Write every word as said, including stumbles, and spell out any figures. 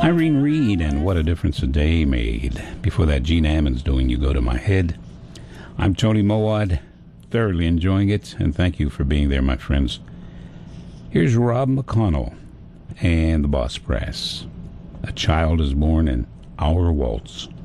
Irene Reed and What a Difference a Day Made. Before that, Gene Ammons doing You Go to My Head. I'm Tony Mowat, thoroughly enjoying it, and thank you for being there, my friends. Here's Rob McConnell and the Boss Brass. A Child is Born in Our Waltz.